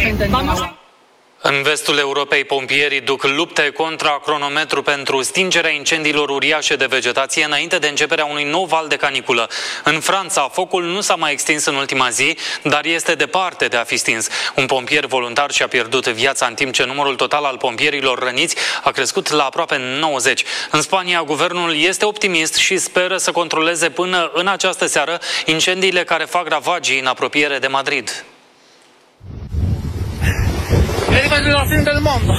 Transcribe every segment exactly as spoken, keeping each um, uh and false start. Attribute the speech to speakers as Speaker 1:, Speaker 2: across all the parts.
Speaker 1: În vestul Europei, pompierii duc lupte contra cronometru pentru stingerea incendiilor uriașe de vegetație înainte de începerea unui nou val de caniculă. În Franța, focul nu s-a mai extins în ultima zi, dar este departe de a fi stins. Un pompier voluntar și-a pierdut viața, în timp ce numărul total al pompierilor răniți a crescut la aproape nouăzeci. În Spania, guvernul este optimist și speră să controleze până în această seară incendiile care fac ravagii în apropiere de Madrid.
Speaker 2: La fin del mondo.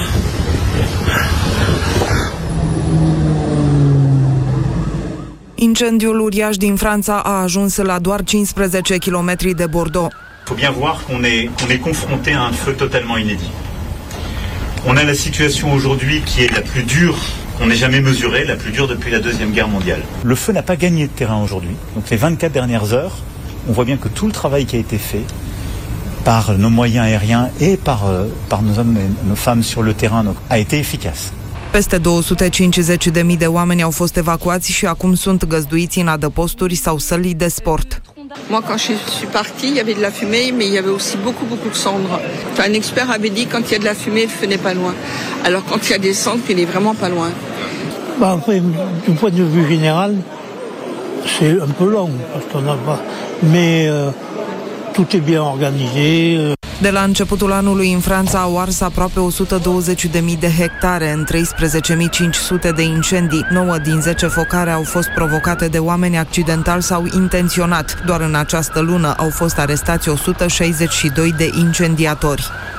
Speaker 3: Incendiul uriaș din Franța a ajuns la doar cincisprezece kilometri de Bordeaux.
Speaker 4: Il faut bien voir qu'on est, on est confronté à un feu totalement inédit. On a la situation aujourd'hui qui est la plus dure qu'on n'ait jamais mesurée, la plus dure depuis la Deuxième Guerre mondiale.
Speaker 5: Le feu n'a pas gagné de terrain aujourd'hui. Donc les vingt-quatre dernières heures, on voit bien que tout le travail qui a été fait par nos moyens aériens et par, par nos hommes et nos femmes sur le terrain donc, a été efficace.
Speaker 3: Peste două sute cincizeci de mii de oameni au fost evacuați și acum sunt găzduiți în adăposturi sau săli de sport.
Speaker 6: Moi, quand je suis partie, il y avait de la fumée, mais il y avait aussi beaucoup, beaucoup de cendres. Un expert avait dit quand il y a de la fumée, le feu n'est pas loin. Alors quand il y a des cendres, il est vraiment pas loin.
Speaker 2: Bah, après, du point de vue général, c'est un peu long, parce qu'on n'a pas... Mais euh, tout est bien organisé.
Speaker 3: De la începutul anului, în Franța au ars aproape o sută douăzeci de mii de hectare în treisprezece mii cinci sute de incendii. nouă din zece focare au fost provocate de oameni accidental sau intenționat. Doar în această lună au fost arestați o sută șaizeci și doi de incendiatori.